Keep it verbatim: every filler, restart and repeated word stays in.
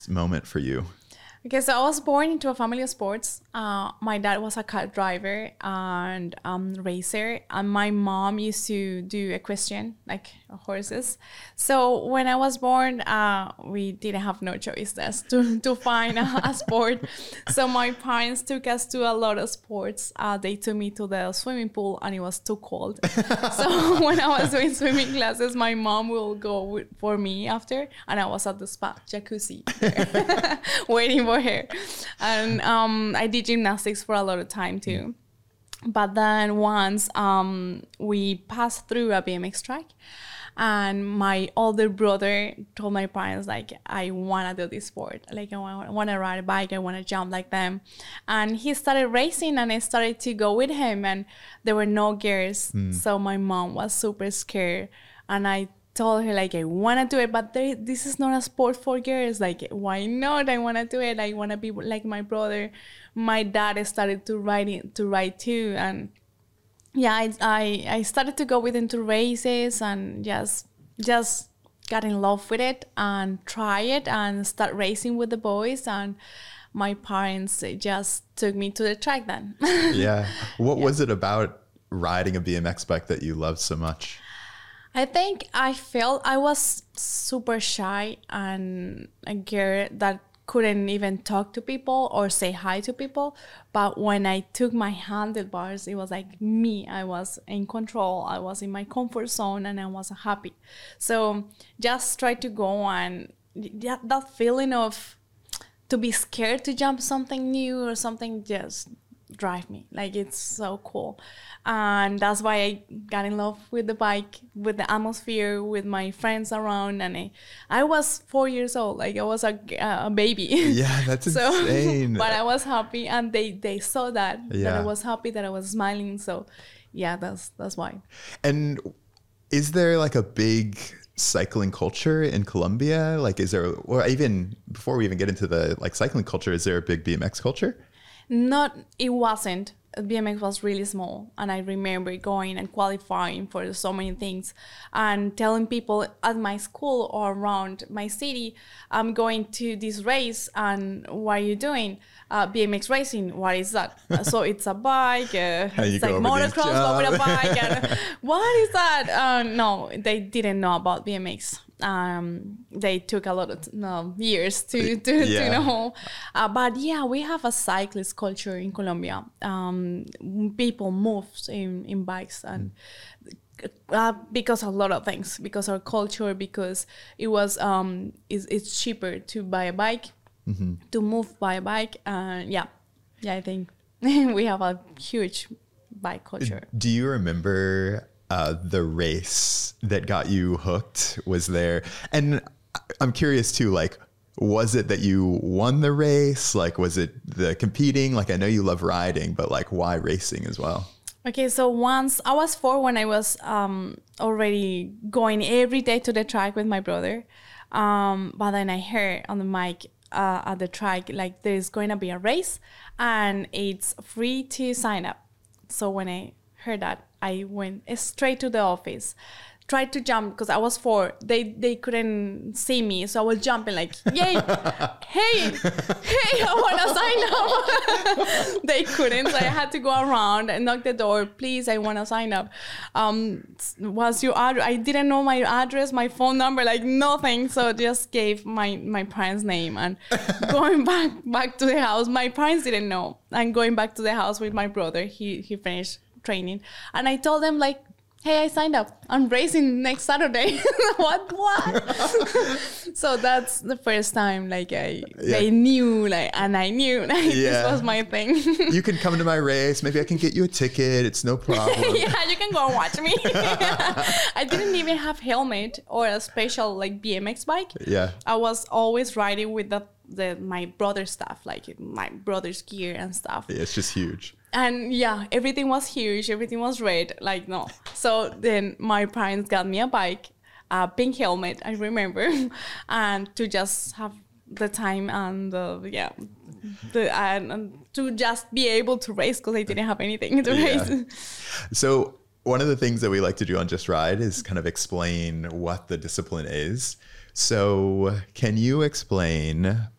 moment for you? Okay, so I was born into a family of sports. Uh, my dad was a car driver and um, racer, and my mom used to do equestrian, like horses. So when I was born, uh, we didn't have no choice just to, to find a, a sport. So my parents took us to a lot of sports. Uh, they took me to the swimming pool, and it was too cold. So when I was doing swimming classes, my mom will go with, for me after, and I was at the spa, jacuzzi, waiting for her. And um, I did gymnastics for a lot of time too. But then once um, we passed through a B M X track, and my older brother told my parents, like, I want to do this sport. Like, I want to ride a bike. I want to jump like them. And he started racing, and I started to go with him. And there were no girls. Mm. So my mom was super scared. And I told her, like, I want to do it, but there, this is not a sport for girls. Like, why not? I want to do it. I want to be like my brother. My dad started to ride, to ride too. And yeah, I, I I started to go with into races and just just got in love with it and try it and start racing with the boys. And my parents just took me to the track then. Yeah. What yeah. was it about riding a B M X bike that you loved so much? I think I felt I was super shy and a girl that couldn't even talk to people or say hi to people. But when I took my handlebars, it was like me. I was in control. I was in my comfort zone, and I was happy. So just try to go and that, that feeling of to be scared to jump something new or something just drive me. Like, it's so cool. And that's why I got in love with the bike, with the atmosphere, with my friends around. And I, I was four years old. Like, I was a, a baby. Yeah, that's so, insane. But I was happy, and they, they saw that, yeah. that I was happy, that I was smiling. So yeah, that's that's why. And is there like a big cycling culture in Colombia? Like, is there, or even before we even get into the like cycling culture, is there a big B M X culture? Not, it wasn't. B M X was really small, and I remember going and qualifying for so many things and telling people at my school or around my city, I'm going to this race, and what are you doing? Uh, B M X racing, what is that? So it's a bike, uh, it's like motocross, but with a bike. And what is that? Uh, no, they didn't know about B M X. Um, they took a lot of no, years to, to, yeah. to know. Uh, but yeah, we have a cyclist culture in Colombia. Um, people move in, in bikes and uh, because of a lot of things, because our culture, because it was um, it's, it's cheaper to buy a bike, mm-hmm. to move by a bike. Uh, yeah, yeah, I think we have a huge bike culture. Do you remember Uh, the race that got you hooked? Was there, and I'm curious too, like, was it that you won the race? Like, was it the competing? Like, I know you love riding, but like, why racing as well? Okay, so once I was four when I was um, already going every day to the track with my brother. Um, but then I heard on the mic uh, at the track, like, there's going to be a race and it's free to sign up. So when I heard that, I went straight to the office, tried to jump because I was four. They they couldn't see me, so I was jumping like, yay, hey, hey, I want to sign up. They couldn't, so I had to go around and knock the door. Please, I want to sign up. Um, what's your address? I didn't know my address, my phone number, like nothing. So just gave my, my parents' name and going back back to the house. My parents didn't know. And going back to the house with my brother, he he finished training, and I told them, like, hey, I signed up. I'm racing next Saturday. what, what? So that's the first time, like, I yeah. they knew, like, and I knew, like, yeah. this was my thing. You can come to my race. Maybe I can get you a ticket. It's no problem. Yeah, you can go and watch me. I didn't even have helmet or a special, like, B M X bike. Yeah. I was always riding with the, the my brother's stuff, like my brother's gear and stuff. Yeah, it's just huge. And yeah, everything was huge. Everything was red. Like, no. So then my parents got me a bike, a pink helmet, I remember, and to just have the time and uh, yeah, the, and, and to just be able to race because I didn't have anything to yeah. race. So one of the things that we like to do on Just Ride is kind of explain what the discipline is. So can you explain